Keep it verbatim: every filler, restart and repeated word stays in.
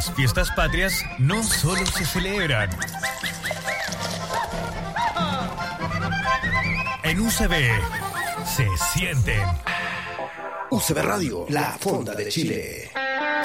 Las fiestas patrias no solo se celebran. En U C B se sienten. U C B Radio, la fonda de Chile.